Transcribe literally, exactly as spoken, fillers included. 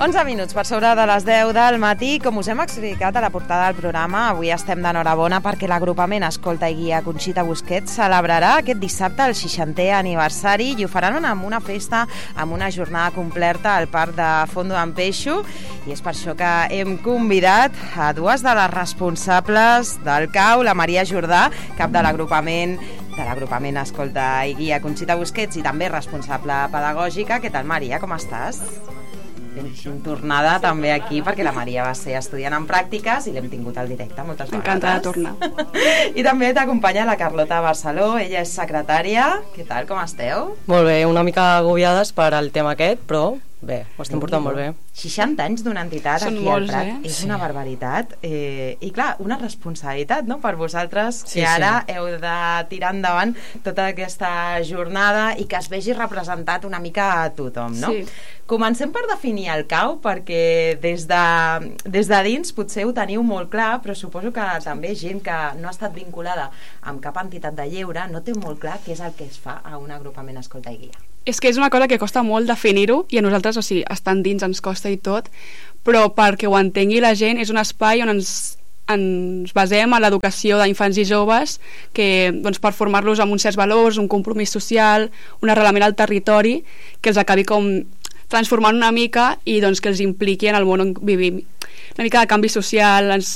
onze minuts per sobre de les deu del matí. Com us hem explicat a la portada del programa, avui estem d'enhorabona perquè l'agrupament Escolta i Guia Conxita Busquets celebrarà aquest dissabte el seixantè aniversari i ho faran amb una festa, amb una jornada completa al Parc de Fondo d'en Peixo, i és per això que hem convidat a dues de les responsables del C A U, la Maria Jordà, cap de l'agrupament de l'agrupament Escolta i Guia Conxita Busquets i també responsable pedagògica. Què tal, Maria? Com estàs? Ben tornada també aquí, perquè la Maria va ser estudiant en pràctiques i l'hem tingut al directe moltes vegades. Encantada de tornar. I també t'acompanya la Carlota Barceló, ella és secretària. Què tal, com esteu? Molt bé, una mica agobiades per al tema aquest, però bé, ho estem portant molt bé. seixanta anys d'una entitat Són aquí molts, al Prat, eh? és Sí. una barbaritat. Eh, I clar, una responsabilitat, no?, per vosaltres, Sí, que ara sí. heu de tirar endavant tota aquesta jornada i que es vegi representat una mica a tothom, no? Sí. Comencem per definir el C A U, perquè des de, des de dins potser ho teniu molt clar, però suposo que també gent que no ha estat vinculada amb cap entitat de lleure no té molt clar què és el que es fa a un agrupament Escolta i Guia. És que és una cosa que costa molt definir-ho i a nosaltres, o sigui, estant dins ens costa i tot, però perquè ho entengui la gent és un espai on ens, ens basem a l'educació d'infants i joves que, doncs, per formar-los amb uns certs valors, un compromís social, un arrelament al territori que els acabi com transformant una mica i doncs que els impliqui en el món on vivim. Una mica de canvi social, ens